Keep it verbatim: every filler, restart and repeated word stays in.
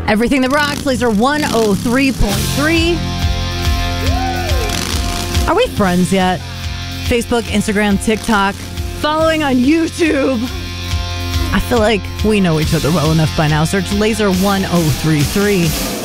Everything that rocks, Laser one oh three point three. Are we friends yet? Facebook, Instagram, TikTok, following on YouTube. I feel like we know each other well enough by now. Search Laser one oh three three.